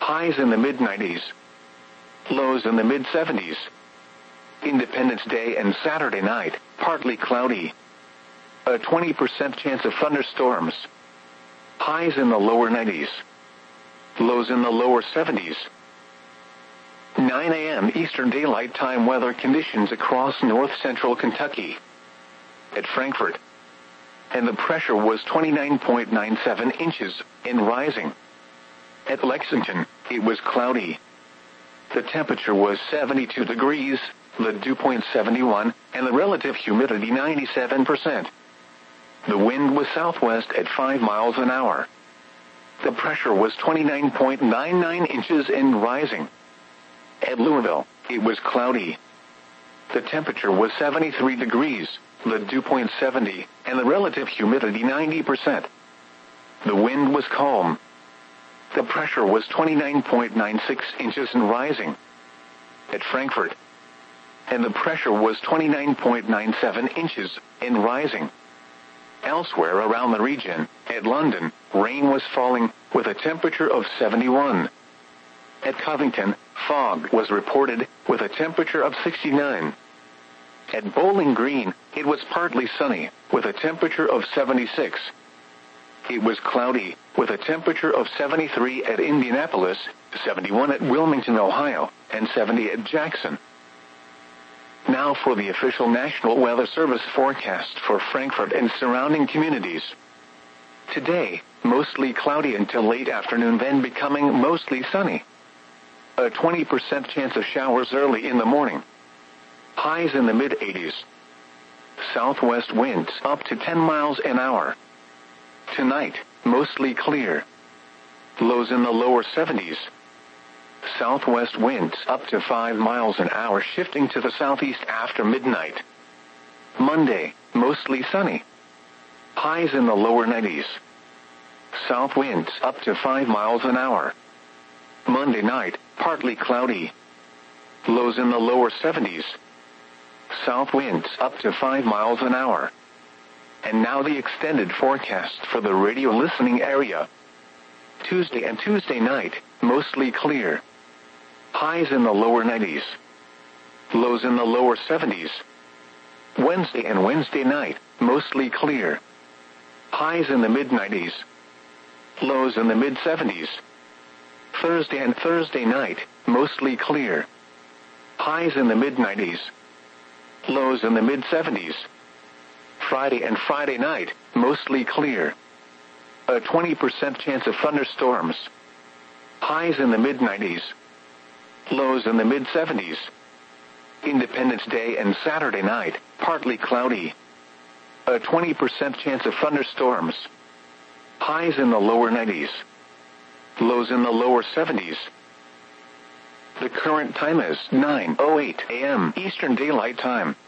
Highs in the mid-90s. Lows in the mid-70s. Independence Day and Saturday night, partly cloudy. A 20% chance of thunderstorms. Highs in the lower 90s. Lows in the lower 70s. 9 a.m. Eastern Daylight Time weather conditions across north-central Kentucky. At Frankfort. And the pressure was 29.97 inches and rising. At Lexington, it was cloudy. The temperature was 72 degrees, the dew point 71, and the relative humidity 97%. The wind was southwest at 5 miles an hour. The pressure was 29.99 inches and rising. At Louisville, it was cloudy. The temperature was 73 degrees, the dew point 70, and the relative humidity 90%. The wind was calm. The pressure was 29.96 inches and rising. At Frankfort. And the pressure was 29.97 inches and rising. Elsewhere around the region, at London, rain was falling with a temperature of 71. At Covington, fog was reported with a temperature of 69. At Bowling Green, it was partly sunny with a temperature of 76. It was cloudy with a temperature of 73 at Indianapolis, 71 at Wilmington, Ohio, and 70 at Jackson. Now for the official National Weather Service forecast for Frankfort and surrounding communities. Today, mostly cloudy until late afternoon, then becoming mostly sunny. A 20% chance of showers early in the morning. Highs in the mid-80s. Southwest winds up to 10 miles an hour. Tonight, mostly clear. Lows in the lower 70s. Southwest winds up to 5 miles an hour, shifting to the southeast after midnight. Monday, mostly sunny. Highs in the lower 90s. South winds up to 5 miles an hour. Monday night, partly cloudy. Lows in the lower 70s. South winds up to 5 miles an hour. And now the extended forecast for the radio listening area. Tuesday and Tuesday night, mostly clear. Highs in the lower 90s. Lows in the lower 70s. Wednesday and Wednesday night, mostly clear. Highs in the mid-90s. Lows in the mid-70s. Thursday and Thursday night, mostly clear. Highs in the mid-90s. Lows in the mid-70s. Friday and Friday night, mostly clear. A 20% chance of thunderstorms. Highs in the mid-90s. Lows in the mid-70s. Independence Day and Saturday night, partly cloudy. A 20% chance of thunderstorms. Highs in the lower 90s. Lows in the lower 70s. The current time is 9:08 a.m. Eastern Daylight Time.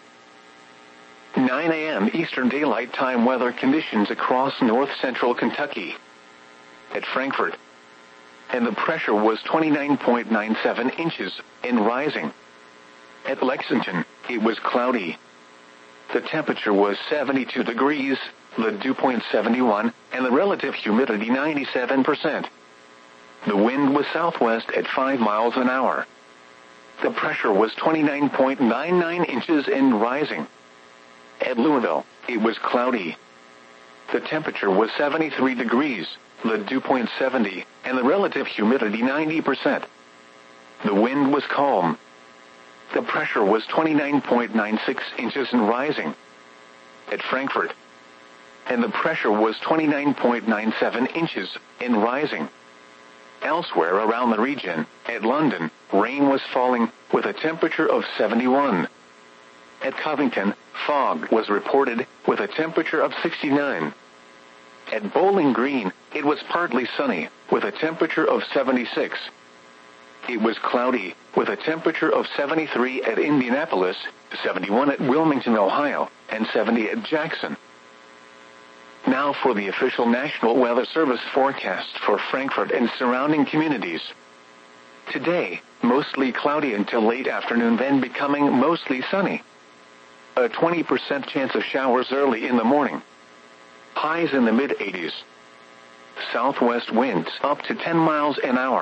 9 a.m. Eastern Daylight Time weather conditions across north-central Kentucky. At Frankfort. And the pressure was 29.97 inches and rising. At Lexington, it was cloudy. The temperature was 72 degrees, the dew point 71, and the relative humidity 97%. The wind was southwest at 5 miles an hour. The pressure was 29.99 inches and rising. At Louisville, it was cloudy. The temperature was 73 degrees, the dew point 70, and the relative humidity 90%. The wind was calm. The pressure was 29.96 inches and rising. At Frankfort. And the pressure was 29.97 inches and rising. Elsewhere around the region, at London, rain was falling with a temperature of 71. At Covington, fog was reported with a temperature of 69. At Bowling Green, it was partly sunny with a temperature of 76. It was cloudy with a temperature of 73 at Indianapolis, 71 at Wilmington, Ohio, and 70 at Jackson. Now for the official National Weather Service forecast for Frankfort and surrounding communities. Today, mostly cloudy until late afternoon, then becoming mostly sunny. A 20% chance of showers early in the morning. Highs in the mid-80s. Southwest winds up to 10 miles an hour.